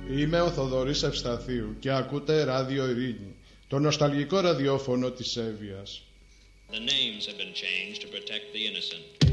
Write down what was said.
Είμαι ο Θοδωρής Ευσταθίου και ακούτε Ράδιο Ειρήνη, το νοσταλγικό ραδιόφωνο της Εύβοιας. The names have been changed to protect the innocent.